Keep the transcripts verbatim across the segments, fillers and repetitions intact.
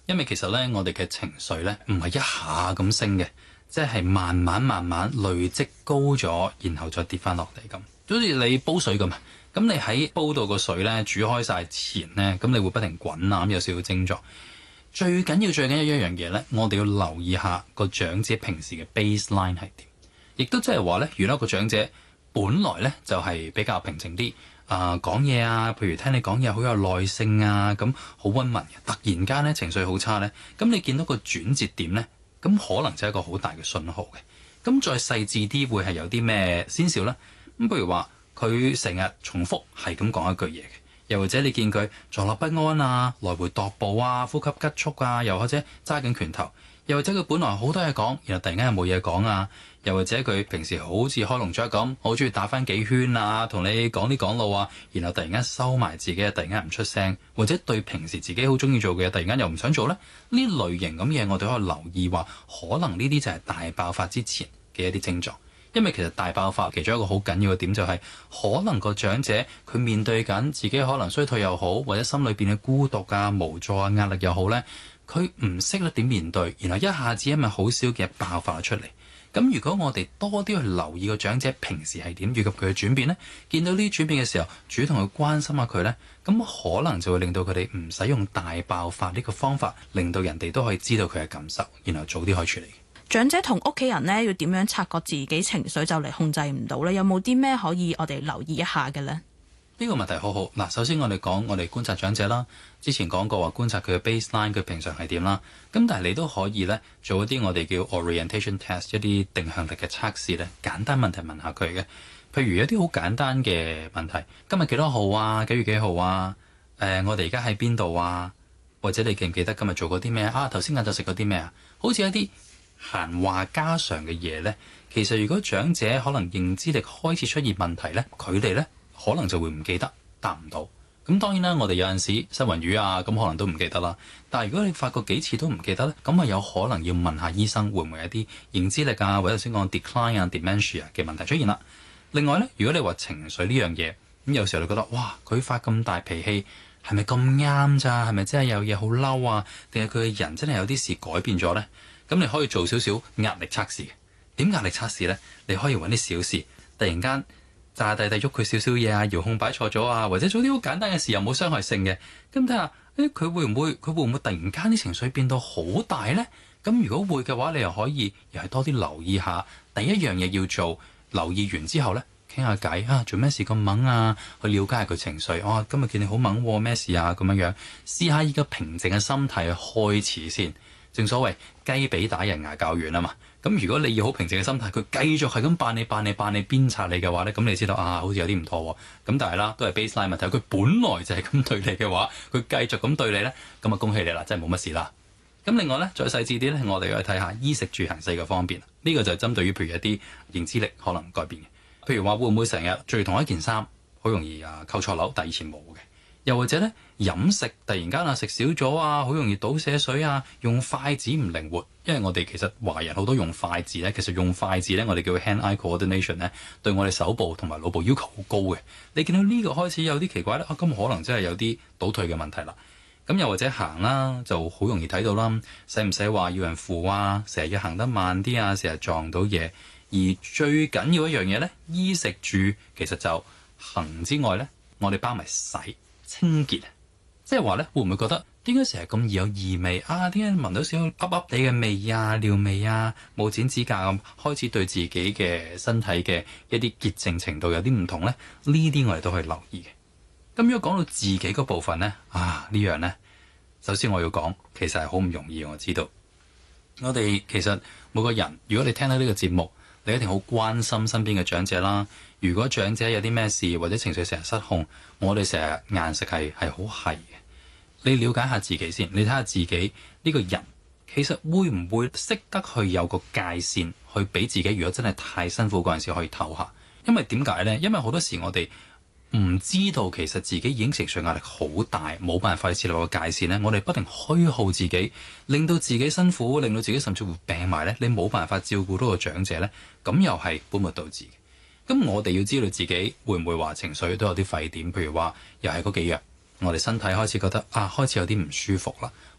因為其實咧，我哋嘅情緒咧唔係一下咁升嘅，即係慢慢慢慢累積高咗，然後再跌翻落嚟咁。好似你煲水咁啊，咁你喺煲到個水咧煮開晒前咧，咁你會不停滾啊，咁有少少症狀。最緊要最緊要一樣嘢咧，我哋要留意下個長者平時嘅 baseline 係點，亦都即係話咧，原來個長者本來咧就係比較平靜啲。啊，講嘢啊，譬如聽你講嘢好有耐性啊，咁好溫文嘅。突然間咧情緒好差咧，咁你見到個轉折點咧，咁可能就係一個好大嘅信號嘅。咁再細緻啲，會係有啲咩先兆咧？咁譬如話佢成日重複係咁講一句嘢嘅，又或者你見佢坐立不安啊，來回踱步啊，呼吸急促啊，又或者揸緊拳頭，又或者佢本來好多嘢講，然後突然間又冇嘢講啊。又或者佢平時好似開籠雀咁，好中意打翻幾圈啊，同你講啲講路啊，然後突然間收埋自己，突然間唔出聲，或者對平時自己好中意做嘅嘢，突然間又唔想做呢。呢類型咁嘢，我哋可以留意話，可能呢啲就係大爆發之前嘅一啲症狀。因為其實大爆發其中一個好緊要嘅點就係、是，可能個長者佢面對緊自己可能衰退又好，或者心裏邊嘅孤獨啊、無助啊、壓力又好呢，佢唔識得點面對，然後一下子因為好少嘅爆發出嚟。咁如果我哋多啲去留意個長者平時係點，以及佢嘅轉變呢，見到呢啲轉變嘅時候，主動去關心下佢呢，咁可能就會令到佢哋唔使用大爆發呢個方法，令到人哋都可以知道佢嘅感受，然後早啲可以處理。 長者同屋企人呢，要點樣察覺自己情緒就嚟控制唔到呢？有冇啲咩可以我哋留意一下嘅呢？ 呢個問題好好嗱，首先我哋講我哋觀察長者啦，之前講過話觀察佢嘅 baseline，佢平常係點啦。咁但係你都可以咧做一啲我哋叫 orientation test，一啲定向力嘅測試咧，簡單問題問下佢嘅。譬如一啲好簡單嘅問題，今日幾多號啊？幾月幾號啊？誒、呃，我哋而家喺邊度啊？或者你記唔記得今日做過啲咩啊？頭先晏晝食過啲咩啊？好似一啲閒話家常嘅嘢咧，其實如果長者可能認知力開始出現問題咧，佢哋咧，可能就會唔記得，答唔到。咁當然啦，我哋有陣時失魂魚啊，咁可能都唔記得啦。但係如果你發覺幾次都唔記得咧，咁啊有可能要問下醫生會唔會有啲認知力啊，或者頭先講 decline 啊、dementia 嘅問題出現啦。另外咧，如果你話情緒呢樣嘢，咁有時候你覺得哇，佢發咁大脾氣係咪咁啱咋？係咪真係有嘢好嬲啊？定係佢嘅人真係有啲事改變咗咧？咁你可以做少少壓力測試嘅。點壓力測試咧？你可以揾啲小事，突然間炸地地喐佢少少嘢啊，遙控擺錯咗啊，或者做啲好簡單嘅事又冇傷害性嘅，咁睇下，誒佢會唔會佢會唔會突然間啲情緒變到好大呢？咁如果會嘅話，你又可以又係多啲留意下。第一樣嘢要做，留意完之後呢，傾下偈啊，做咩事咁猛啊？去了解下佢情緒。哦，今日見你好猛喎，咩事啊？咁樣樣試下以個平靜嘅心態去開始先。正所謂雞髀打人牙較軟啊嘛。咁如果你要好平靜嘅心態，佢繼續係咁扮你扮你扮你鞭策你嘅話咧，咁你知道啊，好似有啲唔妥喎。咁但係啦，都係 baseline 問題。佢本來就係咁對你嘅話，佢繼續咁對你咧，咁啊恭喜你啦，真係冇乜事啦。咁另外咧，再細緻啲咧，我哋去睇下衣食住行四個方面。呢、這個就係針對於譬如一啲認知力可能改變嘅，譬如話會唔會成日着同一件衫，好容易啊扣錯樓，但係以前冇嘅。又或者咧，飲食突然間啊食少咗啊，好容易倒瀉水啊，用筷子唔靈活。因為我哋其實華人好多用筷子咧，其實用筷子咧，我哋叫 hand-eye coordination 咧，對我哋手部同埋腦部要求好高嘅。你見到呢個開始有啲奇怪咧，啊咁可能真係有啲倒退嘅問題啦。咁又或者行啦，就好容易睇到啦，使唔使話要人扶啊？成日要行得慢啲啊，成日撞到嘢。而最緊要一樣嘢咧，衣食住其實就行之外咧，我哋包埋洗。清潔，即係話咧，會唔會覺得點解成日咁易有異味啊？點解聞到少少噏噏地嘅味啊、尿味啊、冇剪指甲咁，開始對自己嘅身體嘅一啲潔淨程度有啲唔同咧？呢啲我哋都可以留意嘅。咁如果講到自己嗰部分咧，啊呢樣咧，首先我要講，其實係好唔容易。我知道，我哋其實每個人，如果你聽到呢個節目，你一定好關心身邊嘅長者啦。如果長者有啲咩事或者情緒成日失控，我哋成日硬食係係好係嘅。你了解下自己先，你睇下自己呢個人其實會唔會識得去有個界線，去俾自己如果真係太辛苦嗰陣時可以唞下。因為點解呢？因為好多時我哋唔知道其實自己已經情緒壓力好大，冇辦法設立個界線呢，我哋不停虛耗自己，令到自己辛苦，令到自己甚至乎病埋呢。你冇辦法照顧到個長者呢，咁又係本末倒置。咁我哋要知道自己會唔會話情緒都有啲沸點，譬如話又係嗰幾樣，我哋身體開始覺得啊，開始有啲唔舒服啦，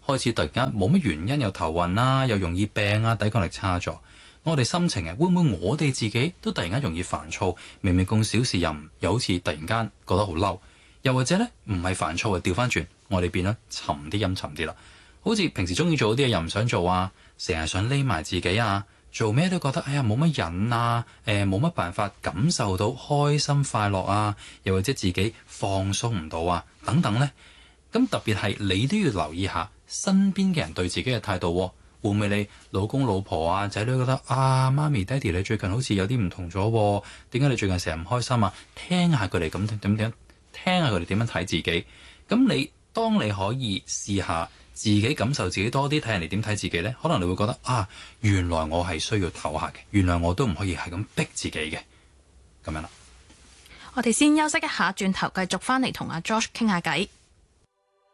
開始突然間冇乜原因又頭暈啦，又容易病啊，抵抗力差咗。我哋心情啊，會唔會我哋自己都突然間容易煩躁？明明咁小事又唔又好似突然間覺得好嬲，又或者呢，唔係煩躁啊，調翻轉我哋變得沉啲陰沉啲啦。好似平時中意做嗰啲嘢又唔想做啊，成日想匿埋自己啊，做咩都覺得哎呀冇乜癮啊，誒冇乜辦法感受到開心快樂啊，又或者自己放鬆唔到啊等等呢。咁特別係你都要留意下身邊嘅人對自己嘅態度喎。會唔會你老公老婆啊仔女覺得啊媽咪爹哋你最近好似有啲唔同咗，點解你最近成日唔開心啊？聽下佢哋咁點點，聽下佢哋點樣睇自己。咁你當你可以試下自己感受自己多啲，睇人哋點睇自己呢，可能你會覺得啊，原來我係需要唞下嘅，原來我都唔可以係咁逼自己嘅，咁樣啦。 我哋先休息一下，轉頭繼續翻嚟同阿 Josh 傾下偈。